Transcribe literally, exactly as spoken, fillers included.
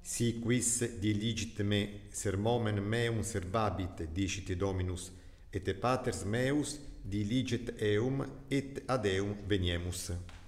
Si quis diligit me sermomen meum servabit, dicit Dominus, et paters meus diligit eum, et ad eum veniemus.